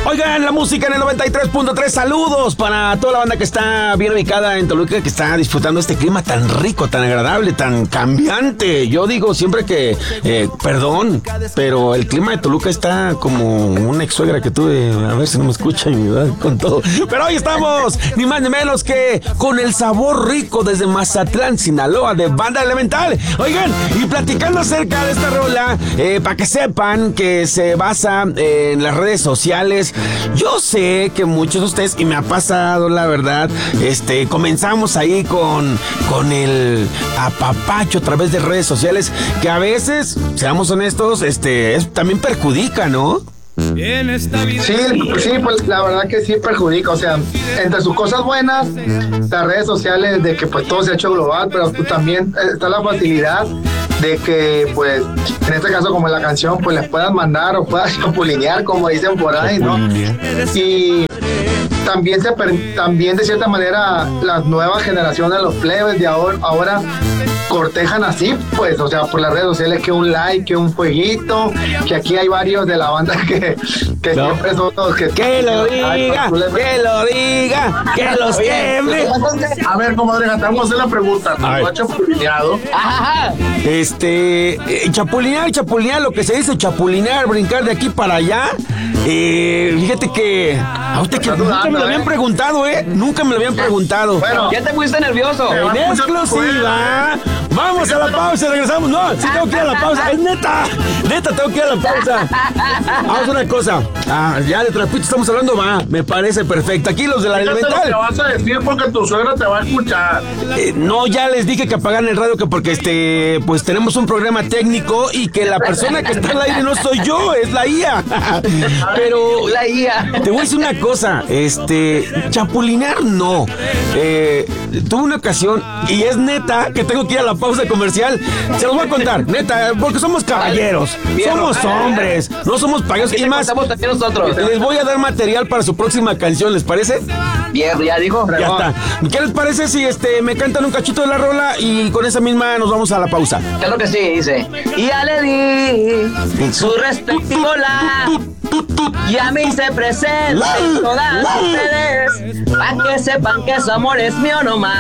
Oigan, la música en el 93.3. Saludos para toda la banda que está bien ubicada en Toluca, que está disfrutando este clima tan rico, tan agradable, tan cambiante. Yo digo siempre que, perdón, pero el clima de Toluca está como una ex suegra que tuve. A ver si no me escuchan, ¿verdad? Con todo. Pero hoy estamos, ni más ni menos que con el sabor rico desde Mazatlán, Sinaloa, de Banda Elemental. Oigan, y platicando acerca de esta rola, para que sepan que se basa en las redes sociales. Yo sé que muchos de ustedes, y me ha pasado la verdad, comenzamos ahí con el apapacho a través de redes sociales, que a veces, seamos honestos, también perjudica, ¿no? Sí, pues la verdad que sí perjudica, o sea, entre sus cosas buenas, las redes sociales, de que pues todo se ha hecho global, pero también está la facilidad de que, pues, en este caso como en la canción, pues les puedan mandar o puedan chapulinear, como dicen por ahí, ¿no? Y también de cierta manera las nuevas generaciones, los plebes de ahora cortejan así, pues, o sea, por las redes sociales, que un like, que un fueguito, que aquí hay varios de la banda que no. Siempre son los que lo diga, que los queme. A ver, comadre, te vamos a hacer la pregunta. ¿No ha chapulineado? Ajá. Chapulinear, lo que se dice chapulinear, brincar de aquí para allá. Fíjate que a usted que nunca me lo habían preguntado, Nunca me lo habían preguntado. Bueno, ya te fuiste nervioso. En exclusiva. Vamos a la pausa y regresamos. No, sí tengo que ir a la pausa. Es neta, tengo que ir a la pausa. Vamos a una cosa. Ya de trapito estamos hablando, me parece perfecto. Aquí los de la Elemental. Te vas a decir porque tu suegra te va a escuchar. No, ya les dije que apagan el radio, que porque pues tenemos un programa técnico y que la persona que está al aire no soy yo, es la IA. Pero la IA. Te voy a decir una cosa, chapulinear no. Tuve una ocasión y es neta que tengo que ir a la pausa comercial. Se los voy a contar, neta, porque somos caballeros, somos hombres, no somos payasos. Y más, nosotros. les voy a dar material para su próxima canción, ¿les parece? Bien, ya dijo. Ya está. ¿Qué les parece si me cantan un cachito de la rola y con esa misma nos vamos a la pausa? Claro que sí, dice. Y ya le di su respectivo y a mí se presenta todas ustedes, para que sepan que su amor es mío nomás.